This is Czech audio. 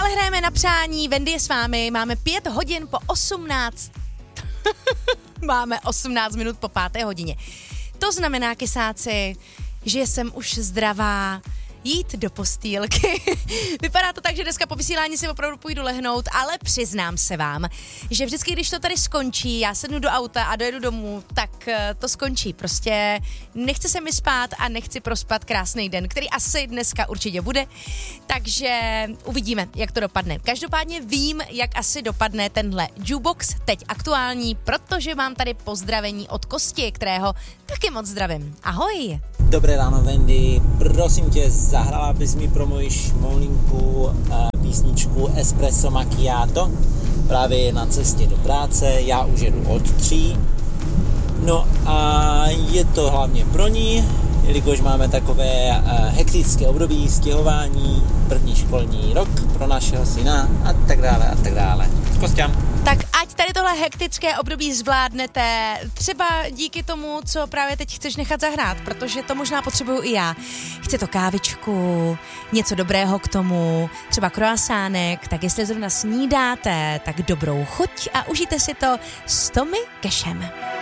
Stále hrajeme na přání, Wendy je s vámi, máme 5 hodin po 18. Máme 18 minut po 5. hodině. To znamená, kysáci, že jsem už zdravá, jít do postýlky. Vypadá to tak, že dneska po vysílání si opravdu půjdu lehnout, ale přiznám se vám, že vždycky, když to tady skončí, já sednu do auta a dojedu domů, tak to skončí. Prostě nechce se mi spát a nechci prospat krásný den, který asi dneska určitě bude, takže uvidíme, jak to dopadne. Každopádně vím, jak asi dopadne tenhle jukebox, teď aktuální, protože mám tady pozdravení od Kosti, kterého taky moc zdravím. Ahoj! Dobré ráno, Wendy. Prosím tě, zahrala bys mi pro moji šmoulinku písničku Espresso Macchiato. Právě je na cestě do práce, já už jedu od 3. No a je to hlavně pro ní, jelikož máme takové hektické období stěhování, první školní rok pro našeho syna a tak dále a tak dále. Kosťa. Tak ať tady tohle hektické období zvládnete, třeba díky tomu, co právě teď chceš nechat zahrát, protože to možná potřebuju i já. Chci to kávičku, něco dobrého k tomu, třeba croissánek, tak jestli zrovna snídáte, tak dobrou chuť a užijte si to s Tommy Cashem.